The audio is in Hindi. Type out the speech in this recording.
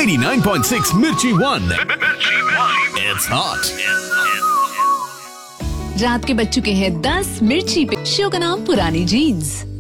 89.6 Mirchi One. It's hot. रात के बज चुके हैं 10 मिर्ची पे। शो का नाम पुरानी जीन्स।